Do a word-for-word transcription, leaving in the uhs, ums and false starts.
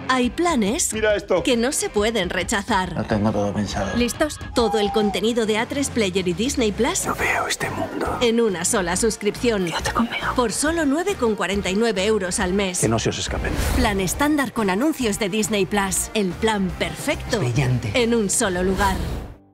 Hay planes Mira esto. que no se pueden rechazar. Lo tengo todo pensado. ¿Listos? Todo el contenido de A tres Player y Disney Plus No veo este mundo. en una sola suscripción. Quédate conmigo. Por solo nueve con cuarenta y nueve euros al mes. Que no se os escapen. Plan estándar con anuncios de Disney Plus. El plan perfecto Brillante. en un solo lugar.